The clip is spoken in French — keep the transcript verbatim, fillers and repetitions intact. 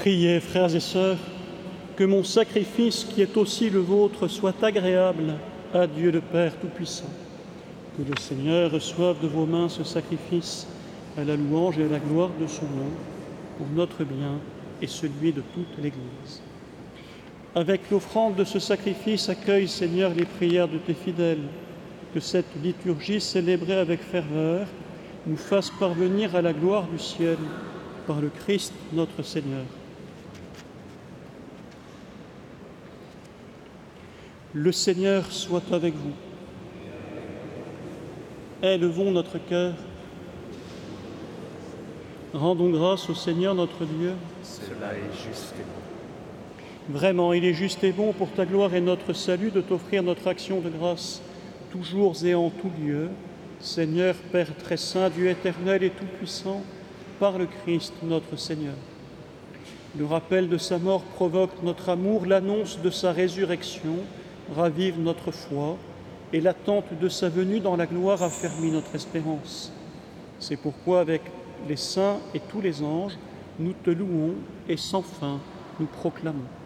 Priez, frères et sœurs, que mon sacrifice, qui est aussi le vôtre, soit agréable à Dieu le Père Tout-Puissant. Que le Seigneur reçoive de vos mains ce sacrifice à la louange et à la gloire de son nom, pour notre bien et celui de toute l'Église. Avec l'offrande de ce sacrifice, accueille, Seigneur, les prières de tes fidèles, que cette liturgie célébrée avec ferveur nous fasse parvenir à la gloire du ciel par le Christ notre Seigneur. Le Seigneur soit avec vous. Élevons notre cœur. Rendons grâce au Seigneur notre Dieu. Cela est juste et bon. Vraiment, il est juste et bon pour ta gloire et notre salut de t'offrir notre action de grâce, toujours et en tout lieu. Seigneur, Père très saint, Dieu éternel et tout-puissant, par le Christ notre Seigneur. Le rappel de sa mort provoque notre amour, l'annonce de sa résurrection ravive notre foi, et l'attente de sa venue dans la gloire affermit notre espérance. C'est pourquoi, avec les saints et tous les anges, nous te louons et sans fin nous proclamons.